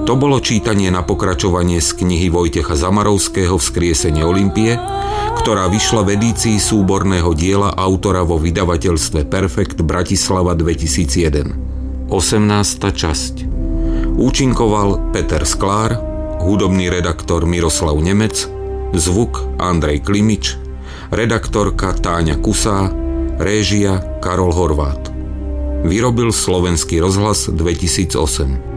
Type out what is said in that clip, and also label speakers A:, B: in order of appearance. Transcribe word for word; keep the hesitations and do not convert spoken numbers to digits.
A: To bolo čítanie na pokračovanie z knihy Vojtecha Zamarovského Vzkriesenie Olympie, ktorá vyšla v edícii súborného diela autora vo vydavateľstve Perfekt Bratislava dvetisícjeden. osemnásta časť. Účinkoval Peter Sklár, hudobný redaktor Miroslav Nemec, zvuk Andrej Klimič, redaktorka Táňa Kusá, réžia Karol Horvát. Vyrobil Slovenský rozhlas dvetisícosem.